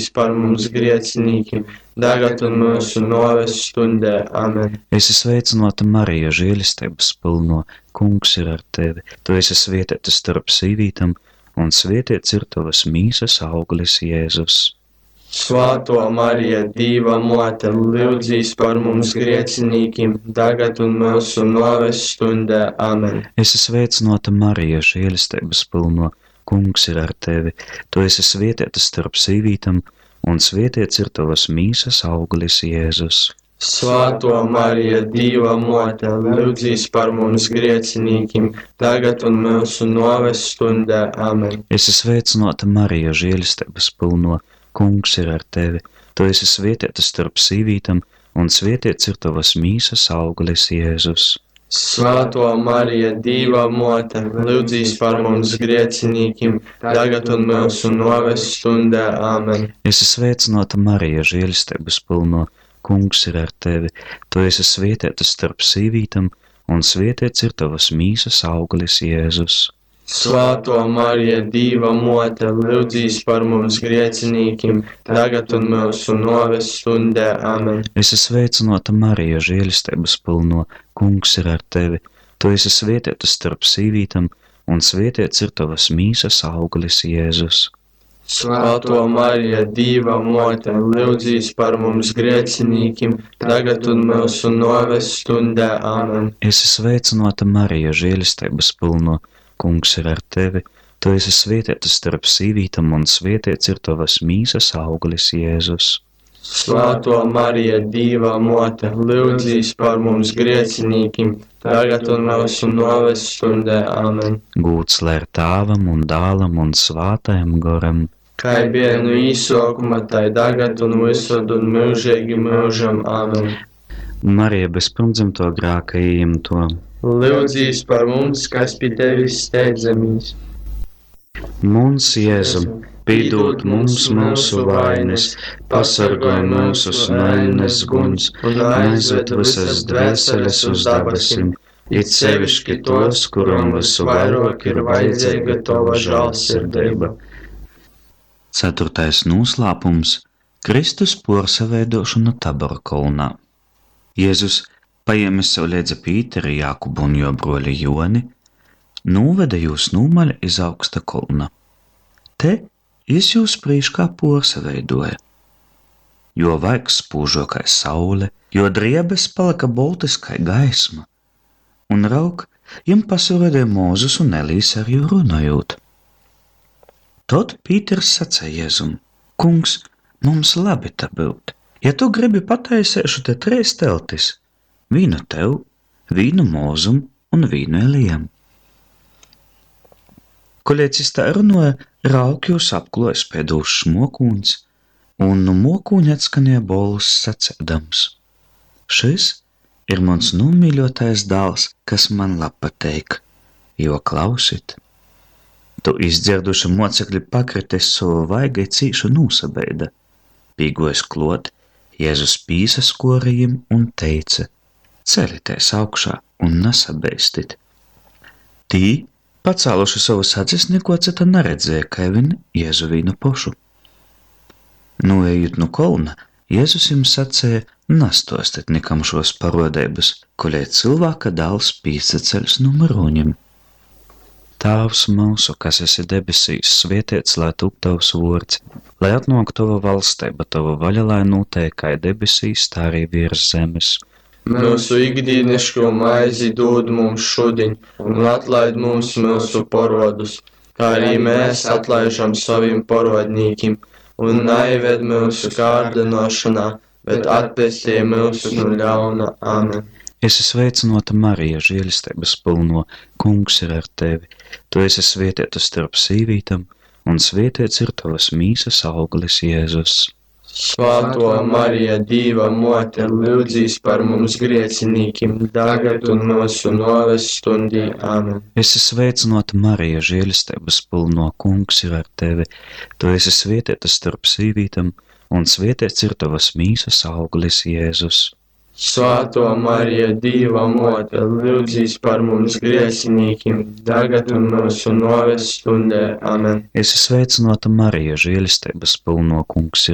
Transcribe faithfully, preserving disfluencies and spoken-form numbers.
lūdzīs par mums griecinīkiem, tagad un mūsu nāves stundē. Amen. Es esmu sveicināta Marija, žēlistības pilno, Kungs ir ar tevi. Tu esi svētīta starp sīvītam, un svētīts ir tavas mīsas auglis, Jēzus. Svāto Marija, Dīva mote, lūdzīs par mums griecinīkiem, tagad un mūsu nāves stundē. Amen. Es esmu sveicināta Marija, žēlistības pilno, Kungs ir ar tevi. Tu esi svētīta starp sīvītam, un svētīts ir tavas mīsas auglis, Jēzus. Svāto Marija, Dīva mote, lūdzīs par mums griecinīkiem, tagad un mūsu nāves stundē. Amen. Es esmu sveicināta Marija, žēlistības pilno, Kungs ir ar tevi. Tu esi svētīta starp sīvītam, un svētīts ir tavas mīsas auglis, Jēzus. Svāto Marija, Dīva mote, lūdzīs par mums griecinīkiem, tagad un mūsu nāves stundē. Amen. Es esmu sveicināta Marija, žēlistības pilno, Kungs ir ar tevi. Tu esi svētīta starp sīvītam, un svētīts ir tavas mīsas auglis, Jēzus. Svāto Marija, Dīva mote, lūdzīs par mums griecinīkiem, tagad un mūsu nāves stundē. Amen. Es esmu sveicināta Marija, žēlistības pilno, Kungs ir ar tevi. Tu esi svētīta starp sīvītam, un svētīts ir tavas mīsas auglis, Jēzus. Svāto Marija, Dīva mote, lūdzīs par mums griecinīkiem, tagad un mūsu nāves stundē. Amen. Es esmu sveicināta Marija, žēlistības pilno, Kungs ir ar tevi. Tu esi svētīta starp sīvītam, un svētīts ir tavas mīsas auglis, Jēzus. Svāto Marija, Dīva mote, lūdzīs par mums griecinīkiem, tagad un mūsu nāves stundē. Amen. Gūts lai ir Tēvam un Dēlam un Svātajam Garam. Kā bija no īsākuma, tā tagad un visur un mūžīgi mūžam. Amen. Marija bez pirmdzimto grēka ieņemto. Lūdzīs par mums, kas pie tevis steidzamies. Mums, Jēzum, piedod mums mūsu vainas, pasargāj mūsus no ēnes guns un aizved visas dvēseles uz dabasim, it sevišķi tos, kuram visu vairāk ir vajadzīga tava žēlsirdība. Ceturtais noslēpums – Kristus porsavēdošana Tabora kalnā. Jēzus paēma sev līdzi Pīteri, Jākubu un jo broļi Joni, nūveda jūs nūmaļ iz augsta kalna. Te jis jūs prīškā porsaveidoja. Jo vaigs spūžo kai saule, jo driebes palika boltis kai gaisma. Un rauk, jim pasirodēja Mūzes un Elīs ar jū runājot. Tad Pīters sacēja Jēzum: Kungs, mums labi tā būt. Ja tu gribi pataisēšu te treis teltis, vīnu tev, vīnu Mūzum un vīnu Elijam. Kolēcis tā runāja, rauk jūs apklojas pēdūšs mokūns, un no mokūņa atskanēja bols sacēdams: Šis ir mans nomīļotais dāls, kas man lab pateik, jo klausit. Tu izdzirduši mocekļi pakrites savu vaigai cīšu nūsabeida. Pīgojas klot, Jēzus pīsas korījim un teica: Celities augšā un nesabeistit. Tī, pacēluši savus acis, neko cita neredzēja, kai vien Jēzu vīnu pošu. Noejot no kolna, Jēzus jums sacēja: Nastostit nikam šos parodēbas, kolē cilvēka dāls pīsaceļs no miruņiem. Tēvs mūsu, kas esi debesīs, svētīts lai top tavs vārds, lai atnāk tava valstība, tava vaļa, lai notiek kā debesīs, tā arī virs zemes. Mūsu ikdienišķo maizi dod mums šodien, un atlaid mums mūsu parodus, kā arī mēs atlaižam saviem parodnīkiem, un neived mūsu kārdinošanā, bet atpestī mūsu no ļauna. Amen. Es esmu sveicināta Marija, žēlistības pilno, Kungs ir ar tevi. Tu esi svētīta starp sīvītam, un svētīts ir tavas mīsas auglis, Jēzus. Svāto Marija, Dīva mote, lūdzīs par mums griecinīkiem, tagad un mūsu nāves stundī. Amen. Es esmu sveicināta Marija, žēlistības pilno, Kungs ir ar tevi. Tu esi svētīta starp sīvītam, un svētīts ir tavas mīsas auglis, Jēzus. Svāto Marija, Dīva mote, lūdzīs par mums griecinīkiem, tagad un mūsu nāves stundē. Amen. Es esmu sveicināta Marija, žēlistības pilno, Kungs ir